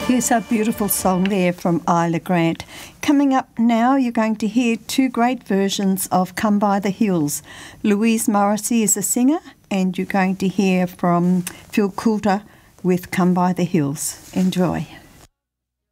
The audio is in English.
Here's a beautiful song there from Isla Grant. Coming up now, you're going to hear two great versions of Come By the Hills. Louise Morrissey is a singer, and you're going to hear from Phil Coulter with Come By the Hills. Enjoy.